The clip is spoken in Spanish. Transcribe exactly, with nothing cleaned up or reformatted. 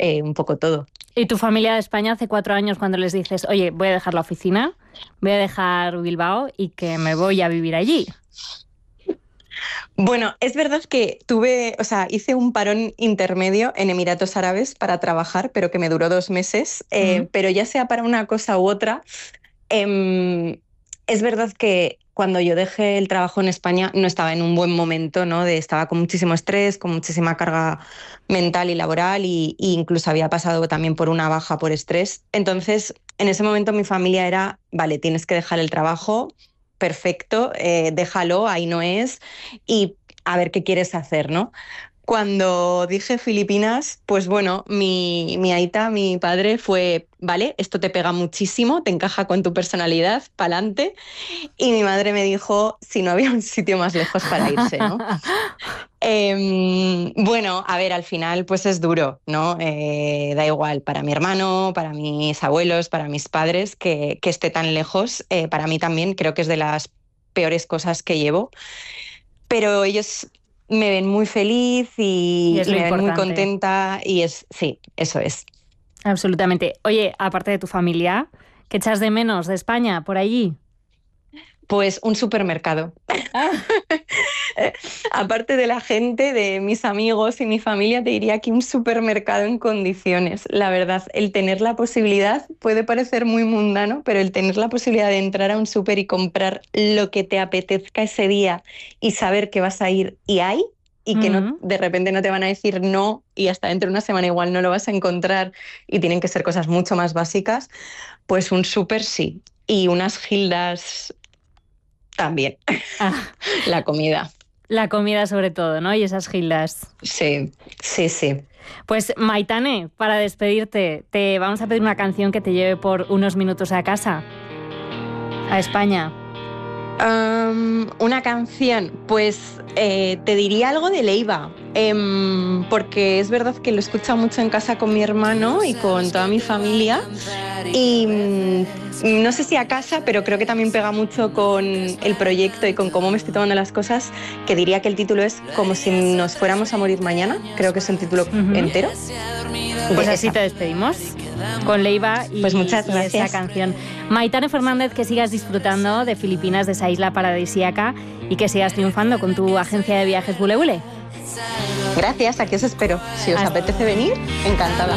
eh, un poco todo. ¿Y tu familia de España hace cuatro años cuando les dices, oye, voy a dejar la oficina, voy a dejar Bilbao y que me voy a vivir allí? Bueno, es verdad que tuve, o sea, hice un parón intermedio en Emiratos Árabes para trabajar, pero que me duró dos meses. Eh, Mm. pero ya sea para una cosa u otra, eh, es verdad que cuando yo dejé el trabajo en España no estaba en un buen momento, ¿no? De, estaba con muchísimo estrés, con muchísima carga mental y laboral, y, y incluso había pasado también por una baja por estrés. Entonces, en ese momento mi familia era, vale, tienes que dejar el trabajo, perfecto, eh, déjalo, ahí no es, y a ver qué quieres hacer, ¿no? Cuando dije Filipinas, pues bueno, mi, mi aita, mi padre fue, vale, esto te pega muchísimo, te encaja con tu personalidad, pa'lante. Y mi madre me dijo si no había un sitio más lejos para irse, ¿no? Eh, bueno, a ver, al final pues es duro, ¿no? Eh, da igual para mi hermano, para mis abuelos, para mis padres, que, que esté tan lejos. Eh, para mí también creo que es de las peores cosas que llevo. Pero ellos me ven muy feliz Y y, es y lo me ven muy importante. contenta y es, sí, eso es. Absolutamente. Oye, aparte de tu familia, ¿qué echas de menos de España por allí? Pues un supermercado. Ah. Aparte de la gente, de mis amigos y mi familia, te diría que un supermercado en condiciones. La verdad, el tener la posibilidad puede parecer muy mundano, pero el tener la posibilidad de entrar a un súper y comprar lo que te apetezca ese día y saber que vas a ir y hay, y que no, Mm. de repente no te van a decir no y hasta dentro de una semana igual no lo vas a encontrar y tienen que ser cosas mucho más básicas, pues un súper sí. Y unas gildas también. Ah, La comida. la comida sobre todo, ¿no? Y esas gilas. Sí, sí, sí. Pues Maitane, para despedirte, te vamos a pedir una canción que te lleve por unos minutos a casa, a España. Um, una canción, pues eh, te diría algo de Leiva, em, porque es verdad que lo he escuchado mucho en casa con mi hermano y con toda mi familia, y mm, no sé si a casa, pero creo que también pega mucho con el proyecto y con cómo me estoy tomando las cosas, que diría que el título es Como si nos fuéramos a morir mañana, creo que es el título Uh-huh. entero. Pues De así esa. te despedimos, con Leiva y, Pues muchas y esa gracias. canción. Maitane Fernández, que sigas disfrutando de Filipinas, de esa isla paradisíaca, y que sigas triunfando con tu agencia de viajes Bule Bule. Gracias, aquí os espero. Si os Hasta- apetece venir, encantada.